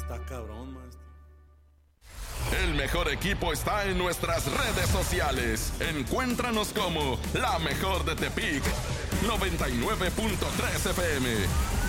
Está cabrón, maestro. El mejor equipo está en nuestras redes sociales. Encuéntranos como La Mejor de Tepic 99.3 FM.